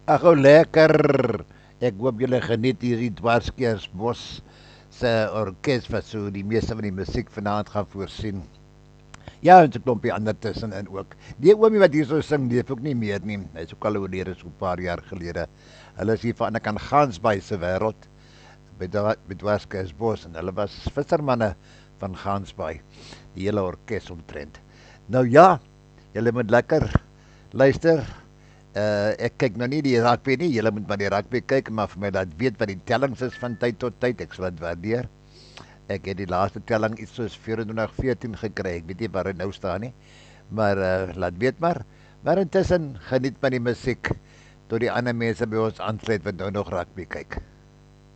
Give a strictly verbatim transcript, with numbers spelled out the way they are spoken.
Ag, ou lekker. Ek hoop julle geniet hierdie Dwarskeersbos se orkes wat so die meeste van die musiek vanaand gaan voorsien. Ja, en 'n klompie ander tussenin ook. Die oomie wat hierso sing, leef ook nie meer nie. Hy's ook al oorlede so 'n paar jaar gelede. Hulle is hier van ander kant Gansbaai se wêreld by Dwa- by Dwarskeersbos en hulle was vissermanne van Gansbaai. Die hele orkes omtrent. Nou ja, julle moet lekker luister. Uh, ek kyk nou nie die rugby nie. Julle moet maar die rugby kyk, maar vir my laat weet wat die tellings is van tyd tot tyd. Ek sal dit waardeer. Ek het die laaste telling iets soos vyfentwintig veertien gekry. Ek weet nie waar dit nou staan nie. Maar uh, laat weet maar. Maar intussen geniet van die musiek tot die ander mense by ons aansluit wat nou nog rugby kyk.